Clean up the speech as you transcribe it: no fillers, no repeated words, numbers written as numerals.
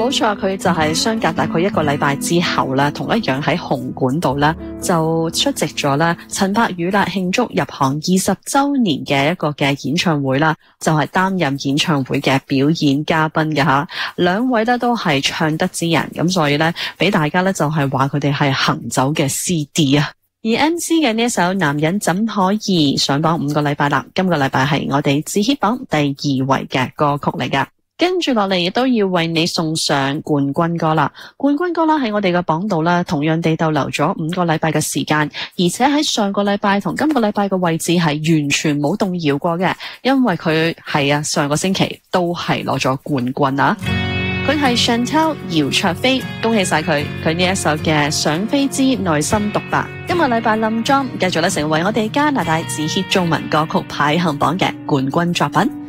冇錯，佢就係相隔大概1個禮拜之後啦，同一樣喺紅館度啦，就出席咗啦陳柏宇啦慶祝入行20週年嘅一個嘅演唱會啦，就係擔任演唱會嘅表演嘉賓嘅吓。兩位咧都係唱得之人，咁所以咧俾大家咧就係話佢哋係行走嘅 CD 啊。而 MC 嘅呢一首男人怎可以上榜5個禮拜啦，今個禮拜係我哋自 hit 榜第2位嘅歌曲嚟噶。跟住落嚟亦都要為你送上冠軍歌啦，冠軍歌啦喺我哋嘅榜度啦，同樣地逗留咗5個禮拜嘅時間，而且喺上個禮拜同今個禮拜嘅位置係完全冇動搖過嘅，因為佢係上個星期都係攞咗冠軍啊！佢係 Chantel 姚焯菲，恭喜晒佢呢一首嘅想飛之內心獨白。今個禮拜冧莊繼續咧成為我哋加拿大自 hit 中文歌曲排行榜嘅冠軍作品。